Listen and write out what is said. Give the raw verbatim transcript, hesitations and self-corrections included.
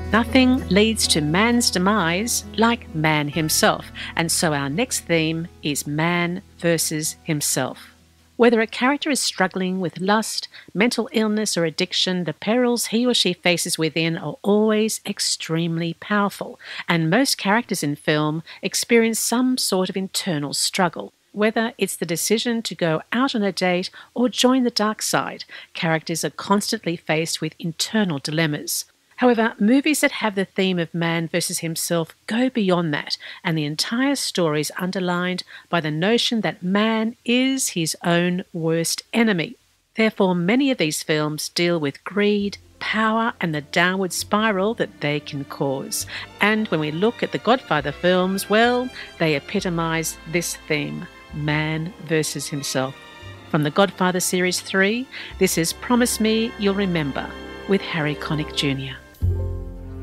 Nothing leads to man's demise like man himself, and so our next theme is man versus himself. Whether a character is struggling with lust, mental illness, or addiction, the perils he or she faces within are always extremely powerful, and most characters in film experience some sort of internal struggle. Whether it's the decision to go out on a date or join the dark side, characters are constantly faced with internal dilemmas. However, movies that have the theme of man versus himself go beyond that, and the entire story is underlined by the notion that man is his own worst enemy. Therefore, many of these films deal with greed, power, and the downward spiral that they can cause. And when we look at the Godfather films, well, they epitomise this theme, man versus himself. From the Godfather Series three, this is Promise Me You'll Remember with Harry Connick Junior